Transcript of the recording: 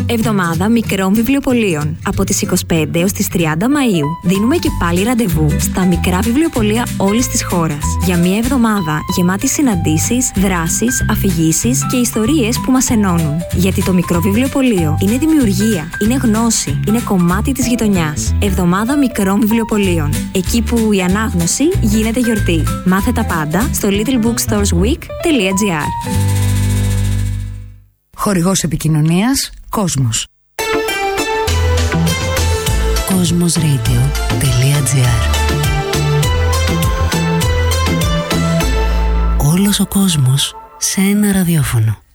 Εβδομάδα μικρών βιβλιοπωλείων. Από τις 25 έως τις 30 Μαΐου δίνουμε και πάλι ραντεβού στα μικρά βιβλιοπωλεία όλης της χώρας. Για μια εβδομάδα γεμάτη συναντήσεις, δράσεις, αφηγήσεις και ιστορίες που μας ενώνουν. Γιατί το μικρό βιβλιοπωλείο είναι δημιουργία, είναι γνώση, είναι κομμάτι της γειτονιάς. Εβδομάδα μικρών βιβλιοπωλείων. Εκεί που η ανάγνωση γίνεται γιορτή. Μάθε τα πάντα στο littlebookstoresweek.gr. Χορηγός επικοινωνίας Κόσμος. Cosmosradio.gr. Όλος ο κόσμος σε ένα ραδιόφωνο.